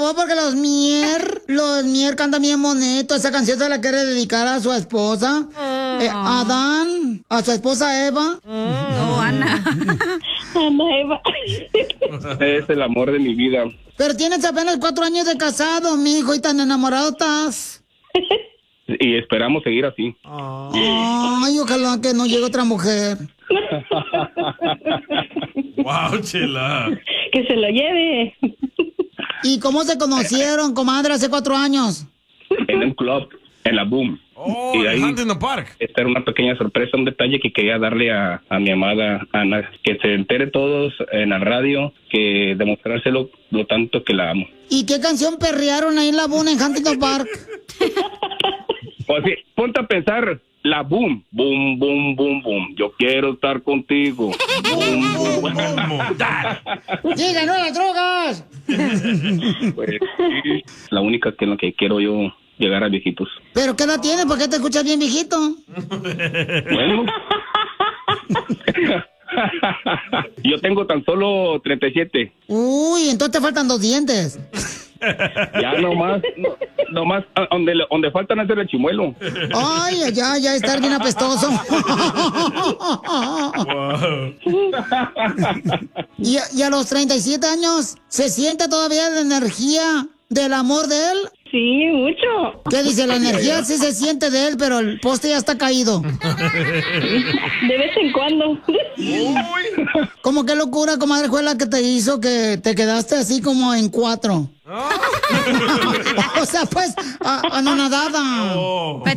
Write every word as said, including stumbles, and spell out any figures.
voz porque los Mier, los Mier cantan bien bonito. Esa canción se la quiere dedicar a su esposa, Oh. eh, Adán, a su esposa Eva. No, Ana. Ana Eva. Es el amor de mi vida. Pero tienes apenas cuatro años de casado, mijo, y tan enamorado estás. Y esperamos seguir así. Ay, ojalá que no llegue otra mujer. Wow, Chela. Que se lo lleve. ¿Y cómo se conocieron, comadre, hace cuatro años? En un club, en la Boom. Oh, y de ahí, in the Park. esta era una pequeña sorpresa, un detalle que quería darle a, a mi amada Ana. Que se entere todos en la radio, que demostrárselo lo tanto que la amo. ¿Y qué canción perrearon ahí en la Buna en Huntington Park? Pues sí, ponte a pensar, la Boom, boom, boom, boom, boom. Yo quiero estar contigo. Boom, boom, boom. ¡Sí, ganó las drogas! Pues, sí, la única que en la que quiero yo llegar a viejitos. ¿Pero qué edad tienes? ¿Por qué te escuchas bien viejito? Bueno. Yo tengo tan solo treinta y siete. Uy, entonces te faltan dos dientes. Ya nomás, no, nomás, a- donde, le- donde faltan hacer el chimuelo. Ay, ya, ya, estar bien apestoso. ¿Y, a- y a los treinta y siete años, ¿se siente todavía la energía del amor de él? Sí, mucho. ¿Qué dice? La energía sí se siente de él, pero el poste ya está caído. De vez en cuando. ¿Cómo qué locura, comadre, fue la que te hizo que te quedaste así como en cuatro? O sea, pues, a- anonadada.